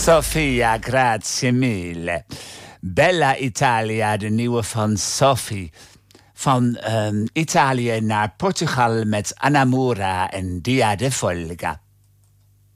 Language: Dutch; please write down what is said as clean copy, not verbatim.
Sofia, grazie mille. Bella Italia, de nieuwe van Sophie. Van Italië naar Portugal met Anamura en Dia de Folga.